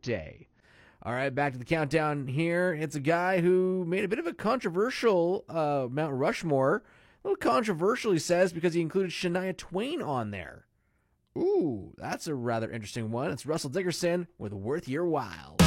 day. All right, back to the countdown here. It's a guy who made a bit of a controversial Mount Rushmore. A little controversial, he says, because he included Shania Twain on there. Ooh, that's a rather interesting one. It's Russell Dickerson with Worth Your While.